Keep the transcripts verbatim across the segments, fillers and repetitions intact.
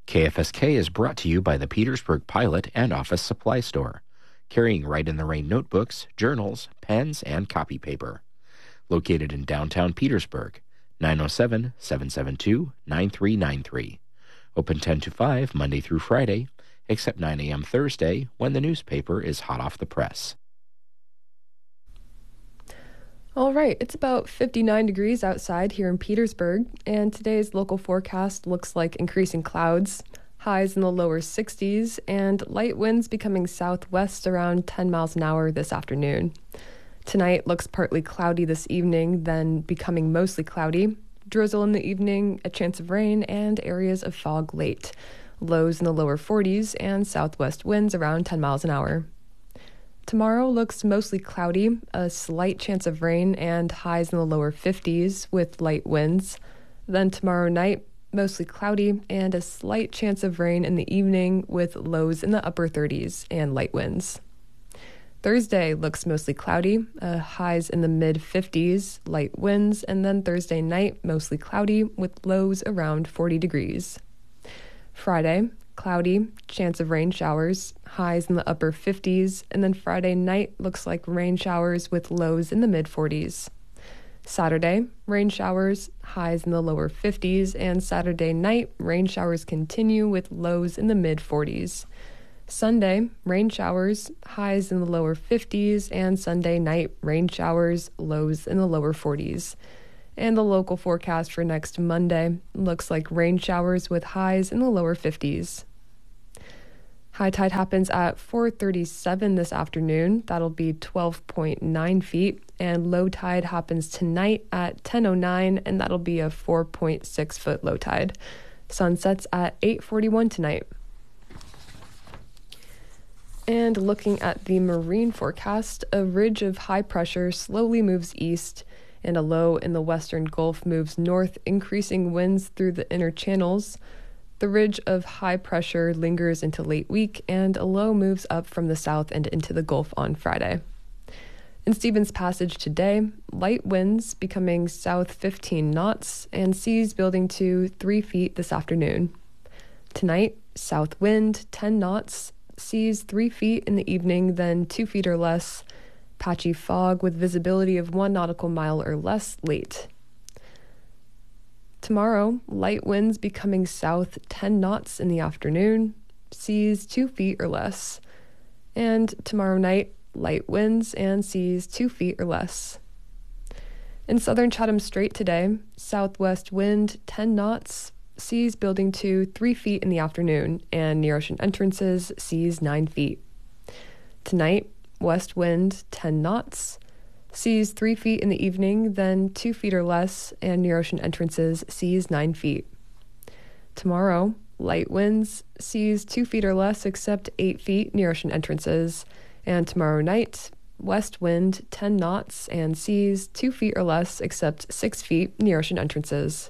K F S K is brought to you by the Petersburg Pilot and Office Supply Store, carrying Write in the Rain notebooks, journals, pens, and copy paper. Located in downtown Petersburg, nine oh seven, seven seven two, nine three nine three. Open ten to five Monday through Friday, except nine a.m. Thursday when the newspaper is hot off the press. All right, it's about fifty-nine degrees outside here in Petersburg, and today's local forecast looks like increasing clouds, highs in the lower sixties, and light winds becoming southwest around ten miles an hour this afternoon. Tonight looks partly cloudy this evening, then becoming mostly cloudy. Drizzle in the evening, a chance of rain, and areas of fog late. Lows in the lower forties and southwest winds around ten miles an hour. Tomorrow looks mostly cloudy, a slight chance of rain, and highs in the lower fifties with light winds. Then tomorrow night, mostly cloudy and a slight chance of rain in the evening with lows in the upper thirties and light winds. Thursday looks mostly cloudy, uh, highs in the mid fifties, light winds, and then Thursday night mostly cloudy with lows around forty degrees. Friday, cloudy, chance of rain showers, highs in the upper fifties, and then Friday night looks like rain showers with lows in the mid forties. Saturday, rain showers, highs in the lower fifties, and Saturday night, rain showers continue with lows in the mid forties. Sunday, rain showers, highs in the lower fifties, and Sunday night, rain showers, lows in the lower forties. And the local forecast for next Monday looks like rain showers with highs in the lower fifties. High tide happens at four thirty-seven this afternoon. That'll be twelve point nine feet. And low tide happens tonight at ten oh nine, and that'll be a four point six foot low tide. Sun sets at eight forty-one tonight. And looking at the marine forecast, a ridge of high pressure slowly moves east, and a low in the western Gulf moves north, increasing winds through the inner channels. The ridge of high pressure lingers into late week, and a low moves up from the south and into the Gulf on Friday. In Stevens Passage today, light winds becoming south fifteen knots and seas building to three feet this afternoon. Tonight, south wind ten knots, seas three feet in the evening, then two feet or less. Patchy fog with visibility of one nautical mile or less late. Tomorrow, light winds becoming south ten knots in the afternoon, seas two feet or less. And tomorrow night, light winds and seas two feet or less. In southern Chatham Strait today, southwest wind ten knots, seas building to three feet in the afternoon, and near ocean entrances, seas nine feet. Tonight, west wind ten knots, seas three feet in the evening, then two feet or less, and near ocean entrances, seas nine feet. Tomorrow, light winds, seas two feet or less except eight feet near ocean entrances, and tomorrow night, west wind ten knots and seas two feet or less except six feet near ocean entrances.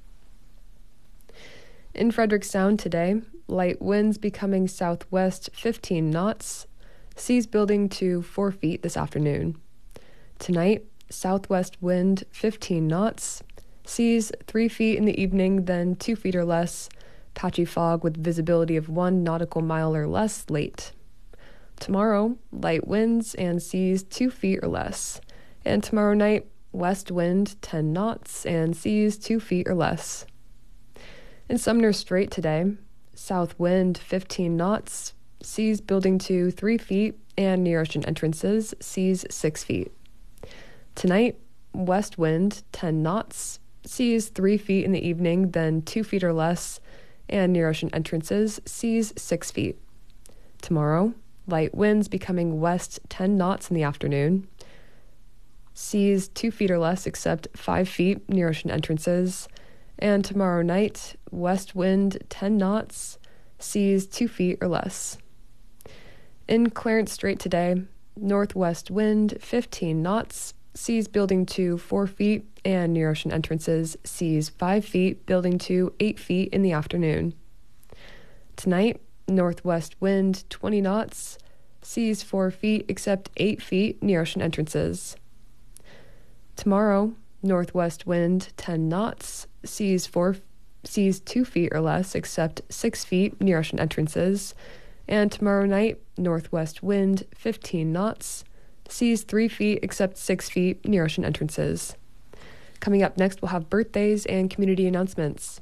In Frederick Sound today, light winds becoming southwest fifteen knots, seas building to four feet this afternoon. Tonight, southwest wind fifteen knots, seas three feet in the evening, then two feet or less, patchy fog with visibility of one nautical mile or less late. Tomorrow, light winds and seas two feet or less. And tomorrow night, west wind ten knots and seas two feet or less. In Sumner Strait today, south wind fifteen knots, seas building to three feet, and near ocean entrances, seas six feet. Tonight, west wind ten knots, seas three feet in the evening, then two feet or less, and near ocean entrances, seas six feet. Tomorrow, light winds becoming west ten knots in the afternoon, seas two feet or less except five feet near ocean entrances, and tomorrow night, west wind ten knots, seas two feet or less. In Clarence Strait today, northwest wind fifteen knots, seas building to four feet, and near ocean entrances, seas five feet, building to eight feet in the afternoon. Tonight, northwest wind twenty knots, seas four feet except eight feet near ocean entrances. Tomorrow, northwest wind ten knots, seas four seas two feet or less, except six feet near ocean entrances. And tomorrow night, northwest wind fifteen knots, seas three feet except six feet near ocean entrances. Coming up next, we'll have birthdays and community announcements.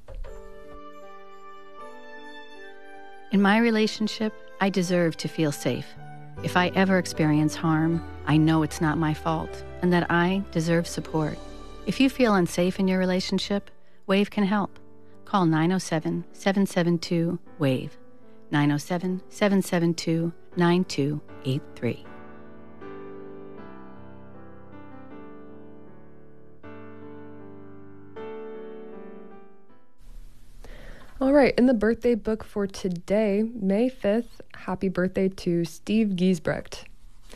In my relationship, I deserve to feel safe. If I ever experience harm, I know it's not my fault and that I deserve support. If you feel unsafe in your relationship, WAVE can help. Call nine oh seven, seven seven two, WAVE, nine oh seven, seven seven two, nine two eight three. All right, in the birthday book for today, May fifth, happy birthday to Steve Giesbrecht.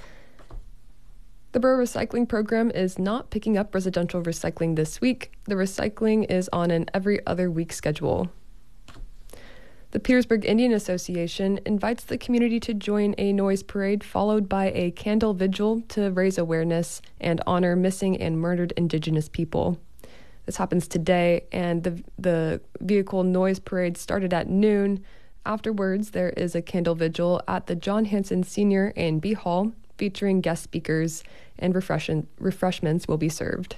The Borough Recycling Program is not picking up residential recycling this week. The recycling is on an every other week schedule. The Petersburg Indian Association invites the community to join a noise parade followed by a candle vigil to raise awareness and honor missing and murdered Indigenous people. This happens today, and the the vehicle noise parade started at noon. Afterwards, there is a candle vigil at the John Hanson Senior A and B Hall, featuring guest speakers, and refresh- refreshments will be served.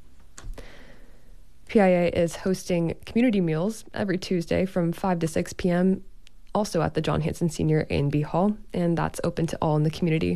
P I A is hosting community meals every Tuesday from five to six p.m., also at the John Hanson Senior A and B Hall, and that's open to all in the community.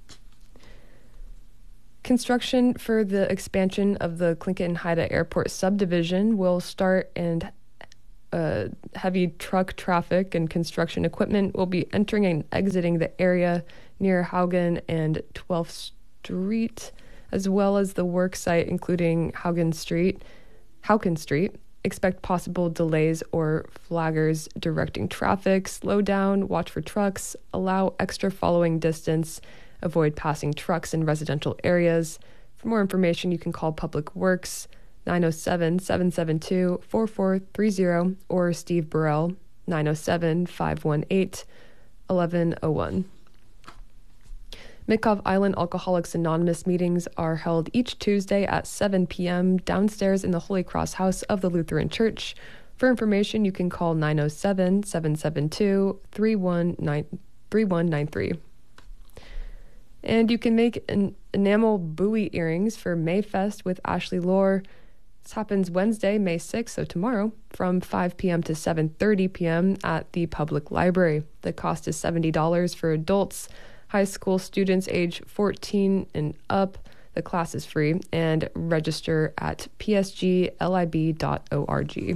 Construction for the expansion of the Tlingit-Haida Airport subdivision will start, and uh, heavy truck traffic and construction equipment will be entering and exiting the area near Haugen and twelfth Street, as well as the work site, including Haugen Street. Haugen Street. Expect possible delays or flaggers directing traffic. Slow down, watch for trucks, allow extra following distance, avoid passing trucks in residential areas. For more information, you can call Public Works nine oh seven, seven seven two, four four three zero or Steve Burrell nine oh seven, five one eight, one one oh one. Mitkof Island Alcoholics Anonymous meetings are held each Tuesday at seven p.m. downstairs in the Holy Cross House of the Lutheran Church. For information, you can call nine oh seven, seven seven two, three one nine three. And you can make an enamel buoy earrings for Mayfest with Ashley Lohr. This happens Wednesday, May sixth, so tomorrow, from five p.m. to seven thirty p.m. at the public library. The cost is seventy dollars for adults. High school students age fourteen and up. The class is free, and register at p s g lib dot org.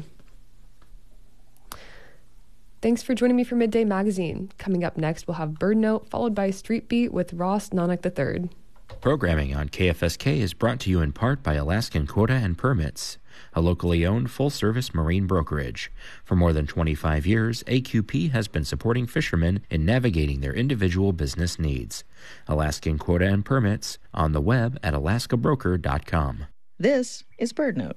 Thanks for joining me for Midday Magazine. Coming up next, we'll have Bird Note, followed by Street Beat with Ross Nanak the third. Programming on K F S K is brought to you in part by Alaskan Quota and Permits, a locally owned full-service marine brokerage. For more than twenty-five years, A Q P has been supporting fishermen in navigating their individual business needs. Alaskan Quota and Permits, on the web at alaska broker dot com. This is Bird Note.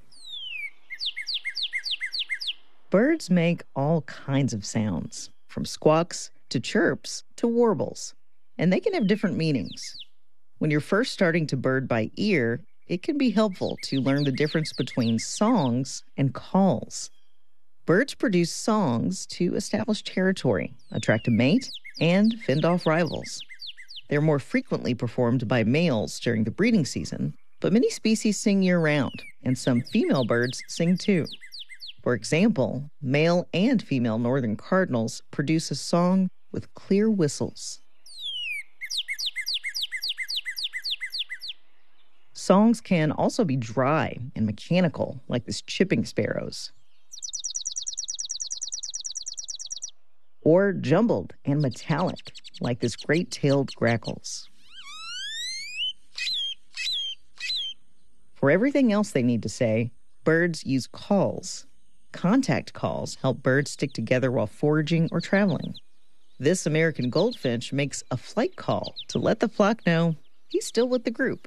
Birds make all kinds of sounds, from squawks to chirps to warbles, and they can have different meanings. When you're first starting to bird by ear, it can be helpful to learn the difference between songs and calls. Birds produce songs to establish territory, attract a mate, and fend off rivals. They're more frequently performed by males during the breeding season, but many species sing year-round, and some female birds sing too. For example, male and female northern cardinals produce a song with clear whistles. Songs can also be dry and mechanical, like this chipping sparrow's, or jumbled and metallic, like this great-tailed grackle's. For everything else they need to say, birds use calls. Contact calls help birds stick together while foraging or traveling. This American goldfinch makes a flight call to let the flock know he's still with the group.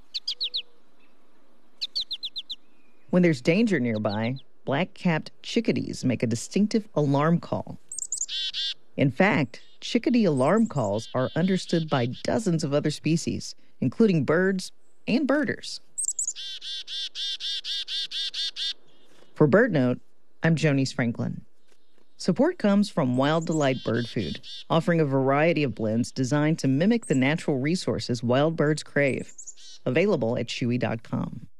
When there's danger nearby, black-capped chickadees make a distinctive alarm call. In fact, chickadee alarm calls are understood by dozens of other species, including birds and birders. For BirdNote, I'm Jonice Franklin. Support comes from Wild Delight Bird Food, offering a variety of blends designed to mimic the natural resources wild birds crave. Available at chewy dot com.